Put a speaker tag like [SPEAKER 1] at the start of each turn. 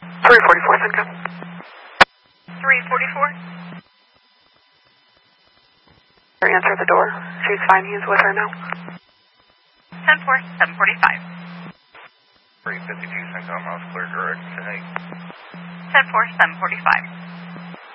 [SPEAKER 1] 344, Simcoe.
[SPEAKER 2] 344?
[SPEAKER 1] Answer the door. She's fine. He's with her now.
[SPEAKER 2] 10-4, 745.
[SPEAKER 3] 352, Simcoe, Mouse clear direct tonight.
[SPEAKER 2] 10-4, 745.